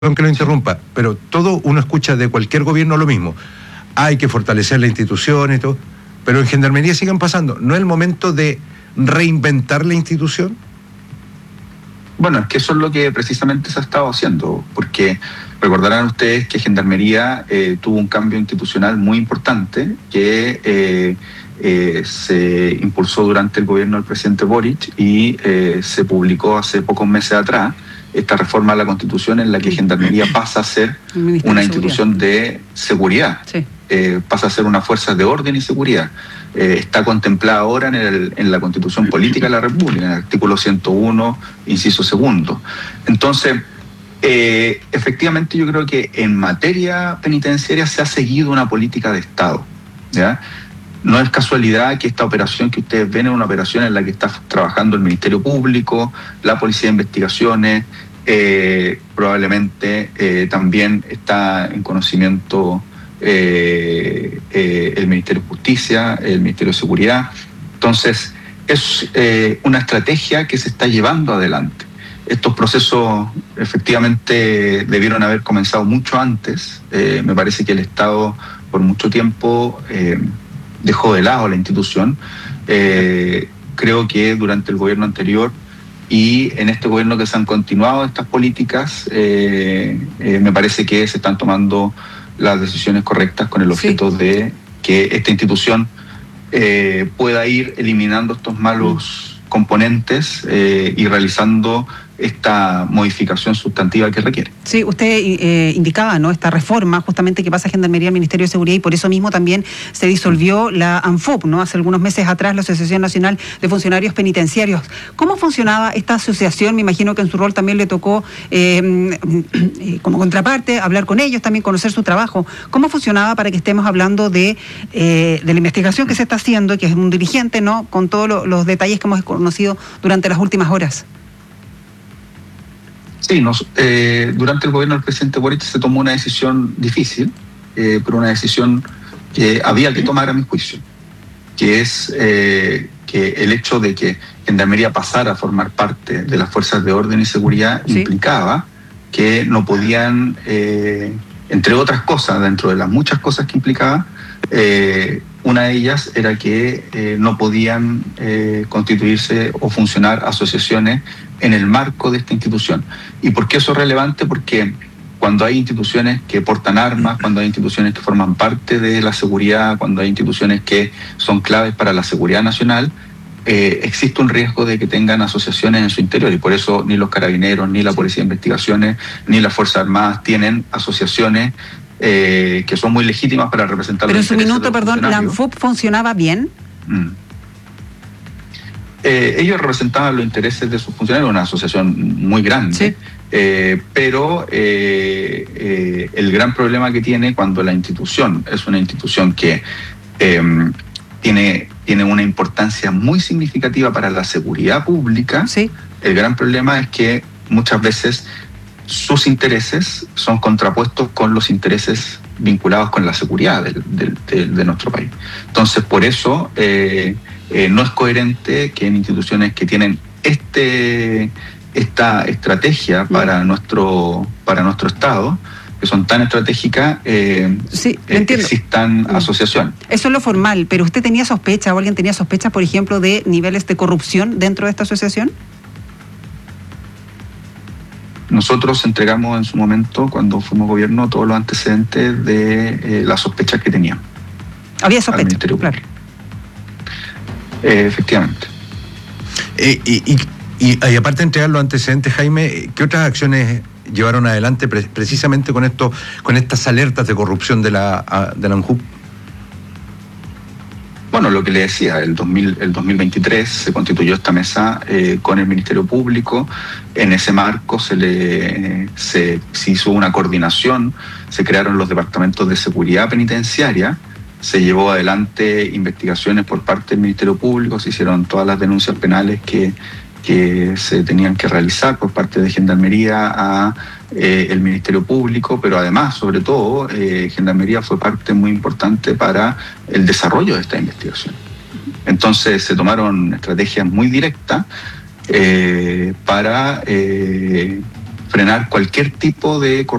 perdón que lo interrumpa, pero todo uno escucha de cualquier gobierno lo mismo. Hay que fortalecer la institución y todo, pero en Gendarmería siguen pasando. ¿No es el momento de reinventar la institución? Bueno, es que eso es lo que precisamente se ha estado haciendo, porque recordarán ustedes que Gendarmería tuvo un cambio institucional muy importante que se impulsó durante el gobierno del presidente Boric y se publicó hace pocos meses atrás esta reforma a la Constitución en la que Gendarmería pasa a ser una institución de seguridad, sí. Pasa a ser una fuerza de orden y seguridad. Está contemplada ahora en la Constitución Política de la República, en el artículo 101, inciso segundo. Entonces, efectivamente yo creo que en materia penitenciaria se ha seguido una política de Estado, ¿ya? No es casualidad que esta operación que ustedes ven es una operación en la que está trabajando el Ministerio Público, la Policía de Investigaciones, probablemente también está en conocimiento el Ministerio de Justicia, el Ministerio de Seguridad. Entonces, es una estrategia que se está llevando adelante. Estos procesos efectivamente debieron haber comenzado mucho antes. Me parece que el Estado por mucho tiempo dejó de lado la institución. Creo que durante el gobierno anterior y en este gobierno que se han continuado estas políticas, me parece que se están tomando las decisiones correctas con el objeto de que esta institución pueda ir eliminando estos malos componentes y realizando esta modificación sustantiva que requiere. Sí, usted indicaba, ¿no?, esta reforma justamente que pasa a Gendarmería al Ministerio de Seguridad, y por eso mismo también se disolvió la ANFUP, ¿no?, hace algunos meses atrás, la Asociación Nacional de Funcionarios Penitenciarios. ¿Cómo funcionaba esta asociación? Me imagino que en su rol también le tocó, como contraparte, hablar con ellos, también conocer su trabajo. ¿Cómo funcionaba para que estemos hablando de la investigación que se está haciendo, que es un dirigente, ¿no?, con todos los detalles que hemos conocido durante las últimas horas? Sí, durante el gobierno del presidente Boric se tomó una decisión difícil, pero una decisión que había que tomar a mi juicio, que es que el hecho de que Gendarmería pasara a formar parte de las fuerzas de orden y seguridad implicaba que no podían, entre otras cosas, dentro de las muchas cosas que implicaba, una de ellas era que no podían constituirse o funcionar asociaciones en el marco de esta institución. ¿Y por qué eso es relevante? Porque cuando hay instituciones que portan armas, cuando hay instituciones que forman parte de la seguridad, cuando hay instituciones que son claves para la seguridad nacional, existe un riesgo de que tengan asociaciones en su interior, y por eso ni los carabineros, ni la Policía de Investigaciones, ni las Fuerzas Armadas tienen asociaciones que son muy legítimas para representar los intereses. Pero en su minuto, perdón, ¿la ANFUP funcionaba bien? Ellos representaban los intereses de sus funcionarios, una asociación muy grande, pero el gran problema que tiene cuando la institución es una institución que tiene una importancia muy significativa para la seguridad pública, el gran problema es que muchas veces sus intereses son contrapuestos con los intereses vinculados con la seguridad de nuestro país. Entonces, por eso no es coherente que en instituciones que tienen esta estrategia para nuestro Estado, que son tan estratégicas, existan asociaciones. Eso es lo formal, pero ¿usted tenía sospecha o alguien tenía sospechas, por ejemplo, de niveles de corrupción dentro de esta asociación? Nosotros entregamos en su momento, cuando fuimos gobierno, todos los antecedentes de las sospechas que teníamos. Había sospechas, claro. Efectivamente. Y aparte de entregar los antecedentes, Jaime, ¿qué otras acciones llevaron adelante precisamente con estas alertas de corrupción de la ANJUP? Bueno, lo que le decía, el 2023 se constituyó esta mesa con el Ministerio Público. En ese marco se hizo una coordinación, se crearon los departamentos de seguridad penitenciaria, se llevó adelante investigaciones por parte del Ministerio Público, se hicieron todas las denuncias penales que se tenían que realizar por parte de Gendarmería a el Ministerio Público, pero además, sobre todo, Gendarmería fue parte muy importante para el desarrollo de esta investigación. Entonces se tomaron estrategias muy directas para frenar cualquier tipo de